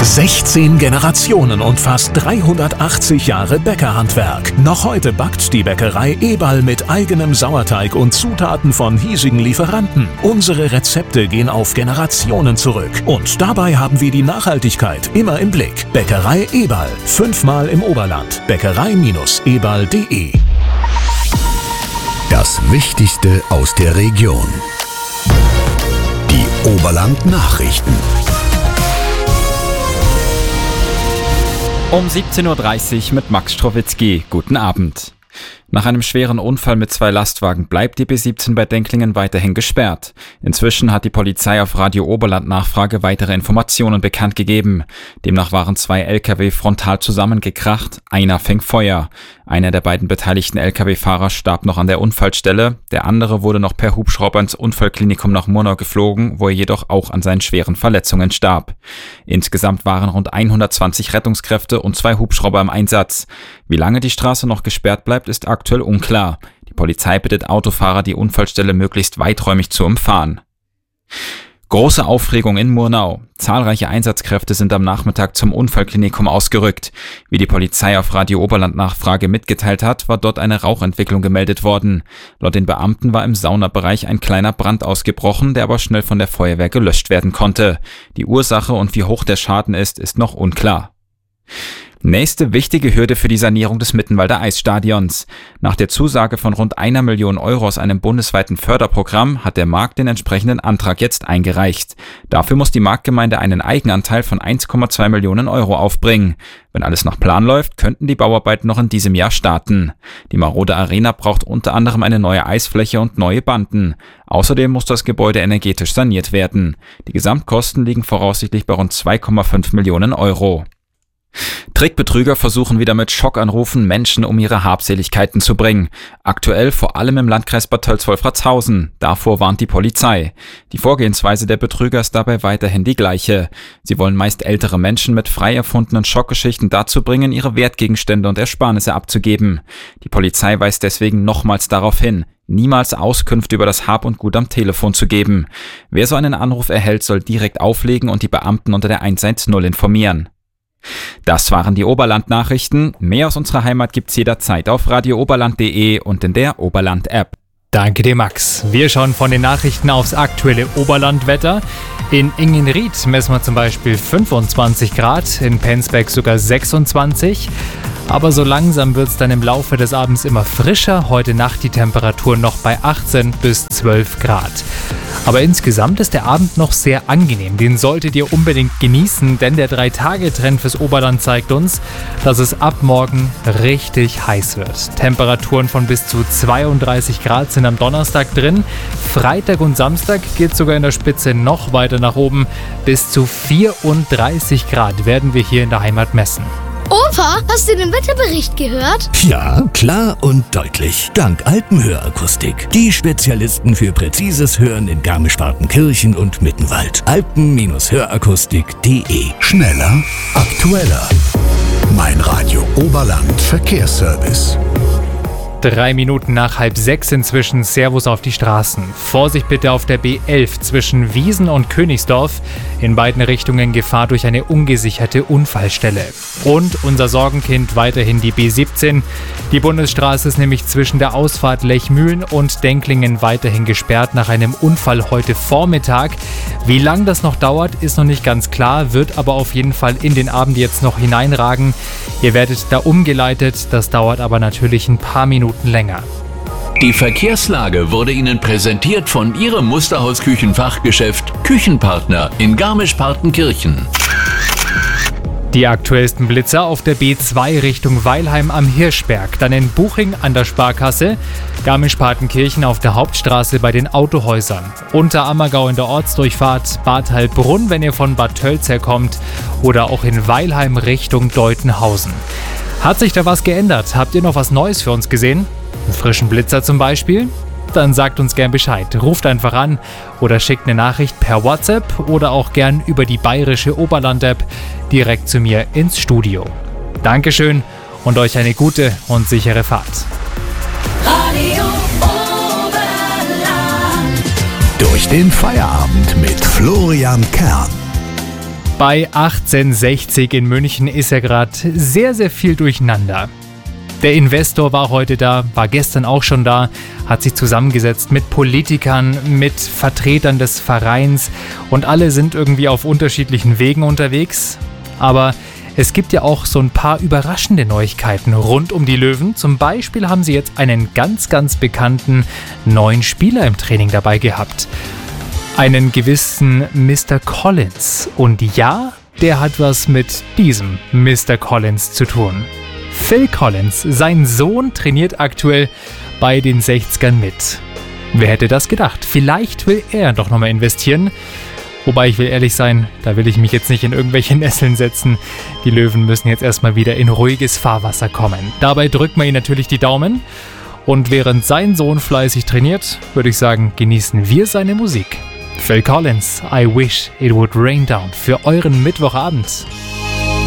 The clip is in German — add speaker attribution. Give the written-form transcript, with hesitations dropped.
Speaker 1: 16 Generationen und fast 380 Jahre Bäckerhandwerk. Noch heute backt die Bäckerei Eberl mit eigenem Sauerteig und Zutaten von hiesigen Lieferanten. Unsere Rezepte gehen auf Generationen zurück. Und dabei haben wir die Nachhaltigkeit immer im Blick. Bäckerei Eberl. 5-mal im Oberland. Bäckerei-eberl.de.
Speaker 2: Das Wichtigste aus der Region. Die Oberland-Nachrichten.
Speaker 3: Um 17.30 Uhr mit Max Strowitzki. Guten Abend. Nach einem schweren Unfall mit 2 Lastwagen bleibt die B17 bei Denklingen weiterhin gesperrt. Inzwischen hat die Polizei auf Radio Oberland Nachfrage weitere Informationen bekannt gegeben. Demnach waren 2 Lkw frontal zusammengekracht, einer fing Feuer. Einer der beiden beteiligten Lkw-Fahrer starb noch an der Unfallstelle, der andere wurde noch per Hubschrauber ins Unfallklinikum nach Murnau geflogen, wo er jedoch auch an seinen schweren Verletzungen starb. Insgesamt waren rund 120 Rettungskräfte und 2 Hubschrauber im Einsatz. Wie lange die Straße noch gesperrt bleibt, ist aktuell unklar. Die Polizei bittet Autofahrer, die Unfallstelle möglichst weiträumig zu umfahren. Große Aufregung in Murnau. Zahlreiche Einsatzkräfte sind am Nachmittag zum Unfallklinikum ausgerückt. Wie die Polizei auf Radio Oberland Nachfrage mitgeteilt hat, war dort eine Rauchentwicklung gemeldet worden. Laut den Beamten war im Saunabereich ein kleiner Brand ausgebrochen, der aber schnell von der Feuerwehr gelöscht werden konnte. Die Ursache und wie hoch der Schaden ist noch unklar. Nächste wichtige Hürde für die Sanierung des Mittenwalder Eisstadions. Nach der Zusage von rund 1 Million Euro aus einem bundesweiten Förderprogramm hat der Markt den entsprechenden Antrag jetzt eingereicht. Dafür muss die Marktgemeinde einen Eigenanteil von 1,2 Millionen Euro aufbringen. Wenn alles nach Plan läuft, könnten die Bauarbeiten noch in diesem Jahr starten. Die marode Arena braucht unter anderem eine neue Eisfläche und neue Banden. Außerdem muss das Gebäude energetisch saniert werden. Die Gesamtkosten liegen voraussichtlich bei rund 2,5 Millionen Euro. Trickbetrüger versuchen wieder mit Schockanrufen Menschen um ihre Habseligkeiten zu bringen. Aktuell vor allem im Landkreis Bad Tölz-Wolfratshausen. Davor warnt die Polizei. Die Vorgehensweise der Betrüger ist dabei weiterhin die gleiche. Sie wollen meist ältere Menschen mit frei erfundenen Schockgeschichten dazu bringen, ihre Wertgegenstände und Ersparnisse abzugeben. Die Polizei weist deswegen nochmals darauf hin, niemals Auskünfte über das Hab und Gut am Telefon zu geben. Wer so einen Anruf erhält, soll direkt auflegen und die Beamten unter der 110 informieren. Das waren die Oberland-Nachrichten. Mehr aus unserer Heimat gibt's jederzeit auf radiooberland.de und in der Oberland-App.
Speaker 4: Danke dir, Max. Wir schauen von den Nachrichten aufs aktuelle Oberlandwetter. In Ingenried messen wir zum Beispiel 25 Grad, in Penzberg sogar 26. Aber so langsam wird es dann im Laufe des Abends immer frischer. Heute Nacht die Temperatur noch bei 18 bis 12 Grad. Aber insgesamt ist der Abend noch sehr angenehm. Den solltet ihr unbedingt genießen, denn der 3-Tage-Trend fürs Oberland zeigt uns, dass es ab morgen richtig heiß wird. Temperaturen von bis zu 32 Grad sind am Donnerstag drin. Freitag und Samstag geht sogar in der Spitze noch weiter nach oben. Bis zu 34 Grad werden wir hier in der Heimat messen.
Speaker 5: Opa, hast du den Wetterbericht gehört?
Speaker 2: Ja, klar und deutlich. Dank Alpenhörakustik. Die Spezialisten für präzises Hören in Garmisch-Partenkirchen und Mittenwald. Alpen-Hörakustik.de. Schneller, aktueller. Mein Radio Oberland Verkehrsservice.
Speaker 4: 3 Minuten nach 5:30 inzwischen. Servus auf die Straßen. Vorsicht bitte auf der B11 zwischen Wiesen und Königsdorf. In beiden Richtungen Gefahr durch eine ungesicherte Unfallstelle. Und unser Sorgenkind weiterhin die B17. Die Bundesstraße ist nämlich zwischen der Ausfahrt Lechmühlen und Denklingen weiterhin gesperrt nach einem Unfall heute Vormittag. Wie lang das noch dauert, ist noch nicht ganz klar, wird aber auf jeden Fall in den Abend jetzt noch hineinragen. Ihr werdet da umgeleitet, das dauert aber natürlich ein paar Minuten länger.
Speaker 6: Die Verkehrslage wurde Ihnen präsentiert von Ihrem Musterhaus-Küchenfachgeschäft Küchenpartner in Garmisch-Partenkirchen.
Speaker 4: Die aktuellsten Blitzer auf der B2 Richtung Weilheim am Hirschberg, dann in Buching an der Sparkasse, Garmisch-Partenkirchen auf der Hauptstraße bei den Autohäusern, Unterammergau in der Ortsdurchfahrt, Bad Heilbrunn, wenn ihr von Bad Tölz herkommt, oder auch in Weilheim Richtung Deutenhausen. Hat sich da was geändert? Habt ihr noch was Neues für uns gesehen? Einen frischen Blitzer zum Beispiel? Dann sagt uns gern Bescheid. Ruft einfach an oder schickt eine Nachricht per WhatsApp oder auch gern über die bayerische Oberland-App direkt zu mir ins Studio. Dankeschön und euch eine gute und sichere Fahrt.
Speaker 7: Radio Oberland.
Speaker 2: Durch den Feierabend mit Florian Kern.
Speaker 4: Bei 1860 in München ist ja gerade sehr, sehr viel durcheinander. Der Investor war heute da, war gestern auch schon da, hat sich zusammengesetzt mit Politikern, mit Vertretern des Vereins und alle sind irgendwie auf unterschiedlichen Wegen unterwegs. Aber es gibt ja auch so ein paar überraschende Neuigkeiten rund um die Löwen. Zum Beispiel haben sie jetzt einen ganz, ganz bekannten neuen Spieler im Training dabei gehabt. Einen gewissen Mr. Collins. Und ja, der hat was mit diesem Mr. Collins zu tun. Phil Collins, sein Sohn, trainiert aktuell bei den 60ern mit. Wer hätte das gedacht? Vielleicht will er doch nochmal investieren. Wobei, ich will ehrlich sein, da will ich mich jetzt nicht in irgendwelche Nesseln setzen. Die Löwen müssen jetzt erstmal wieder in ruhiges Fahrwasser kommen. Dabei drückt man ihnen natürlich die Daumen. Und während sein Sohn fleißig trainiert, würde ich sagen, genießen wir seine Musik. Phil Collins, I Wish It Would Rain Down für euren Mittwochabend.